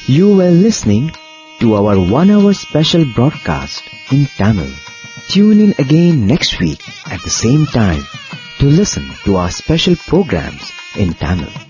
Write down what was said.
You were listening to our 1 hour special broadcast in Tamil. Tune in again next week at the same time to listen to our special programs in Tamil.